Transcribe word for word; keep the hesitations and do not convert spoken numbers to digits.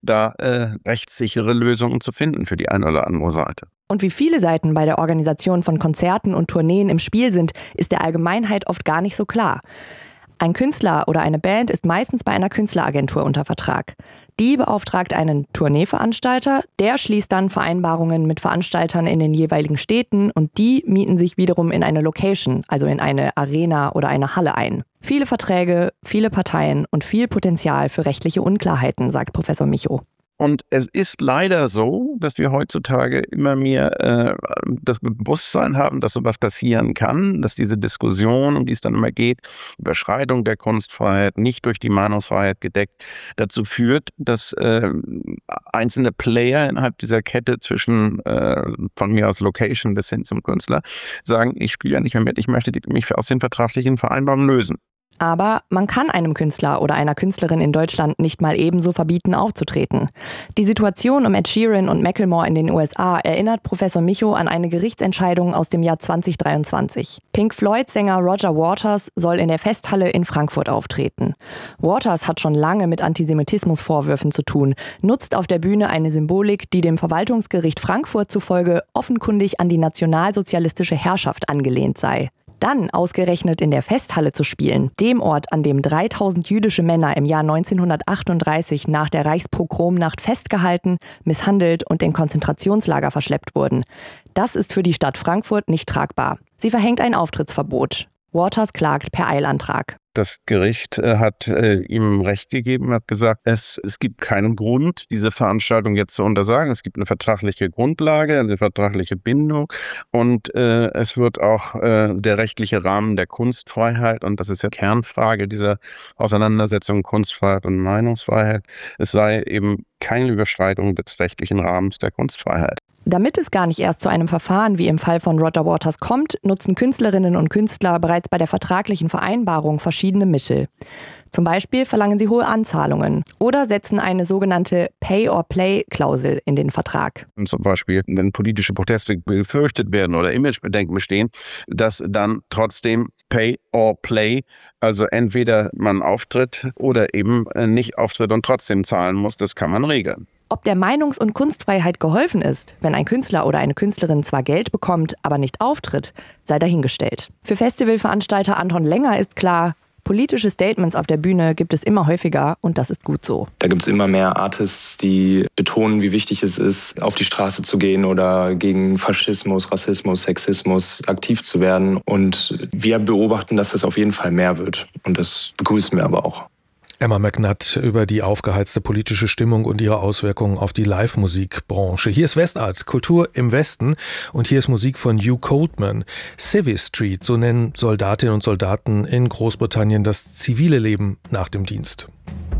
da äh, rechtssichere Lösungen zu finden für die eine oder andere Seite. Und wie viele Seiten bei der Organisation von Konzerten und Tourneen im Spiel sind, ist der Allgemeinheit oft gar nicht so klar. Ein Künstler oder eine Band ist meistens bei einer Künstleragentur unter Vertrag. Die beauftragt einen Tourneeveranstalter, der schließt dann Vereinbarungen mit Veranstaltern in den jeweiligen Städten und die mieten sich wiederum in eine Location, also in eine Arena oder eine Halle ein. Viele Verträge, viele Parteien und viel Potenzial für rechtliche Unklarheiten, sagt Professor Michow. Und es ist leider so, dass wir heutzutage immer mehr äh, das Bewusstsein haben, dass sowas passieren kann, dass diese Diskussion, um die es dann immer geht, Überschreitung der Kunstfreiheit, nicht durch die Meinungsfreiheit gedeckt, dazu führt, dass äh, einzelne Player innerhalb dieser Kette zwischen äh, von mir aus Location bis hin zum Künstler sagen, ich spiele ja nicht mehr mit, ich möchte mich aus den vertraglichen Vereinbarungen lösen. Aber man kann einem Künstler oder einer Künstlerin in Deutschland nicht mal ebenso verbieten, aufzutreten. Die Situation um Ed Sheeran und Macklemore in den U S A erinnert Professor Michow an eine Gerichtsentscheidung aus dem Jahr zwanzig dreiundzwanzig. Pink Floyd-Sänger Roger Waters soll in der Festhalle in Frankfurt auftreten. Waters hat schon lange mit Antisemitismusvorwürfen zu tun, nutzt auf der Bühne eine Symbolik, die dem Verwaltungsgericht Frankfurt zufolge offenkundig an die nationalsozialistische Herrschaft angelehnt sei. Dann ausgerechnet in der Festhalle zu spielen, dem Ort, an dem dreitausend jüdische Männer im Jahr neunzehnhundertachtunddreißig nach der Reichspogromnacht festgehalten, misshandelt und in Konzentrationslager verschleppt wurden. Das ist für die Stadt Frankfurt nicht tragbar. Sie verhängt ein Auftrittsverbot. Waters klagt per Eilantrag. Das Gericht äh, hat äh, ihm Recht gegeben, hat gesagt, es, es gibt keinen Grund, diese Veranstaltung jetzt zu untersagen. Es gibt eine vertragliche Grundlage, eine vertragliche Bindung und äh, es wird auch äh, der rechtliche Rahmen der Kunstfreiheit, und das ist ja Kernfrage dieser Auseinandersetzung Kunstfreiheit und Meinungsfreiheit, es sei eben keine Überschreitung des rechtlichen Rahmens der Kunstfreiheit. Damit es gar nicht erst zu einem Verfahren wie im Fall von Roger Waters kommt, nutzen Künstlerinnen und Künstler bereits bei der vertraglichen Vereinbarung verschiedene Mittel. Zum Beispiel verlangen sie hohe Anzahlungen oder setzen eine sogenannte Pay-or-Play-Klausel in den Vertrag. Und zum Beispiel, wenn politische Proteste befürchtet werden oder Imagebedenken bestehen, dass dann trotzdem Pay-or-Play, also entweder man auftritt oder eben nicht auftritt und trotzdem zahlen muss, das kann man regeln. Ob der Meinungs- und Kunstfreiheit geholfen ist, wenn ein Künstler oder eine Künstlerin zwar Geld bekommt, aber nicht auftritt, sei dahingestellt. Für Festivalveranstalter Anton Länger ist klar, politische Statements auf der Bühne gibt es immer häufiger und das ist gut so. Da gibt es immer mehr Artists, die betonen, wie wichtig es ist, auf die Straße zu gehen oder gegen Faschismus, Rassismus, Sexismus aktiv zu werden. Und wir beobachten, dass das auf jeden Fall mehr wird. Und das begrüßen wir aber auch. Emma McNutt über die aufgeheizte politische Stimmung und ihre Auswirkungen auf die Live-Musikbranche. Hier ist Westart, Kultur im Westen, und hier ist Musik von Hugh Coltman. Civvy Street, so nennen Soldatinnen und Soldaten in Großbritannien das zivile Leben nach dem Dienst.